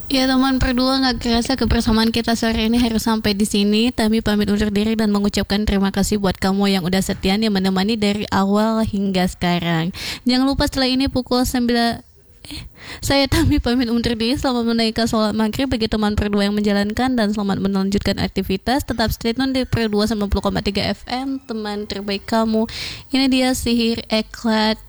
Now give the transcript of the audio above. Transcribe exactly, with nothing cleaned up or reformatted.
Ya teman berdua, nggak kerasa kebersamaan kita sore ini harus sampai di sini. Kami pamit undur diri dan mengucapkan terima kasih buat kamu yang udah setia nih menemani dari awal hingga sekarang. Jangan lupa setelah ini pukul sembilan. Eh, saya Tami pamit undur diri. Selamat menaikkan sholat maghrib bagi teman berdua yang menjalankan dan selamat melanjutkan aktivitas. Tetap stay tune di Perdua sembilan puluh koma tiga F M, teman terbaik kamu. Ini dia Sihir Eklat